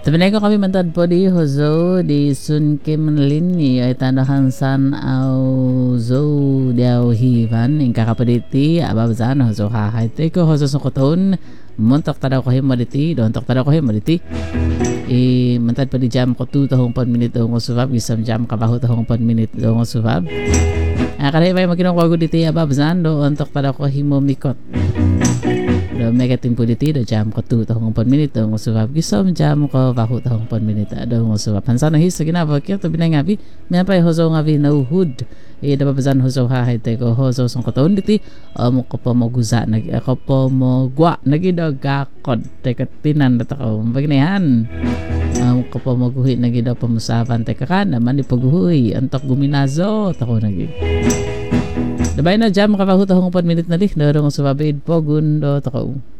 Tabi ko kami mantad po di hozo di Sun Kim Lin ni ay tanahan san au zo diao hivan in kakapaditi ababzan hozo hahay te ko hozo sokoton montok tadaw ko himoditi don tok tadaw ko himoditi mantad pa di jam ko 2 tahong 4 minute dong usubab isam jam kabaho tahong 4 minute dong usubab kada may makinong ko diti ababzan do ontok tadaw ko himomikot do mega timpo diti do jam ko 2 tahong 4 minute dong usubab gisom jam ko baho tahong 4 minute dong usubab hansana hiso ginaba kyo to binangabi may pa hozo ngabi no hood dababzan hozo hahay te ko hozo song koton diti mo ko po mo guza nag ako po mo gwa nagidagakod te katinan data ko bagnehan ko po mo guhi nagidaw pamusapan te kakan naman ipaguhi antok guminazo tako nagi dabay na jam ka pa hutahong 4 minute na di dorong usubabid pogundo tako